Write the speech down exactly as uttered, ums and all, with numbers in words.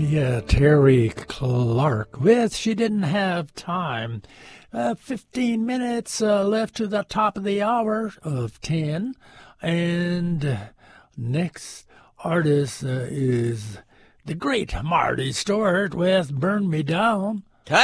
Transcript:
Yeah, Terry Clark with She Didn't Have Time. Uh, fifteen minutes uh, left to the top of the hour of ten. And uh, next artist uh, is the great Marty Stuart with Burn Me Down.